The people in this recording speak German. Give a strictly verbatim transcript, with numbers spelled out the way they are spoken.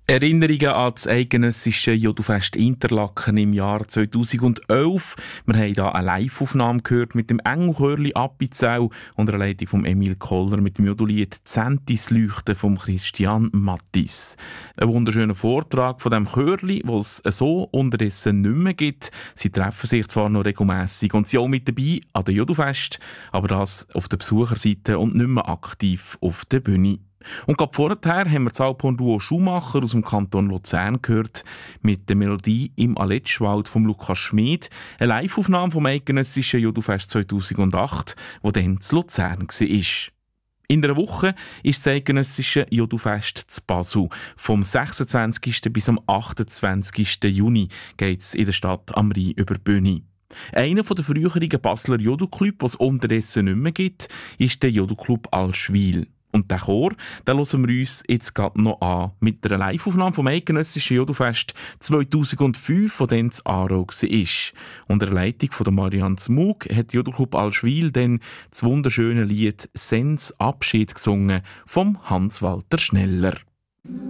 Erinnerungen an das eidgenössische Jodelfest Interlaken im Jahr zweitausendelf. Wir haben hier eine Live-Aufnahme gehört mit dem Engelchörli Appenzell unter der Leitung von Emil Koller mit dem Jodellied «Zentis Leuchten» von Christian Mattis. Ein wunderschöner Vortrag von dem Chörli, den es so unterdessen nicht mehr gibt. Sie treffen sich zwar noch regelmässig und sind auch mit dabei an den Jodelfest, aber das auf der Besucherseite und nicht mehr aktiv auf der Bühne. Und gerade vorher haben wir das Alphorn-Duo Schumacher aus dem Kanton Luzern gehört mit der Melodie «Im Aletschwald» von Lukas Schmid, eine Live-Aufnahme vom eidgenössischen Jodelfest zweitausendacht, wo dann zu Luzern war. In einer Woche ist das eidgenössische Jodelfest zu Basel. Vom sechsundzwanzigsten bis am achtundzwanzigsten Juni geht es in der Stadt am Rhein über die Bühne. Einer der früheren Basler Jodelclubs, den es unterdessen nicht mehr gibt, ist der Jodelclub Allschwil. Und den Chor, den hören wir uns jetzt gerade noch an mit einer Live-Aufnahme vom eidgenössischen Jodelfest zweitausendfünf, das dann in Aarau war. Unter der Leitung von Marianne Zmug hat der Jodelclub Allschwil dann das wunderschöne Lied «Sens Abschied» gesungen vom Hans-Walter Schneller.